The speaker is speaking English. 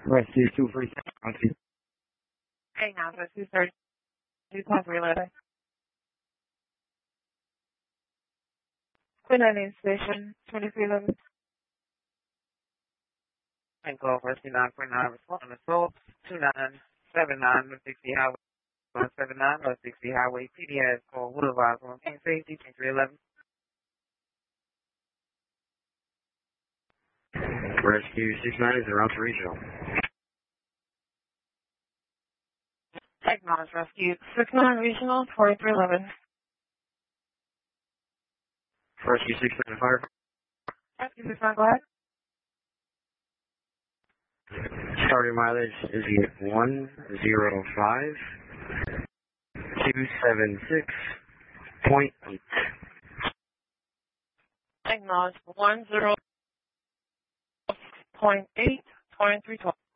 Rescue 237. Hey, now, Rescue 32, Class 311. Queen Onion Station, 2311. And call Rescue 949, responding to assault 2979 North 60 Highway 179 North 60 Highway. PD has called Woodavise on King Safety 2311. Rescue 69 is en route to regional. Acknowledge Rescue 69 Regional, 4311. Rescue 69 fire. Rescue 69, go ahead. Starting mileage is 105,276.8. Acknowledge 10.8, 2312.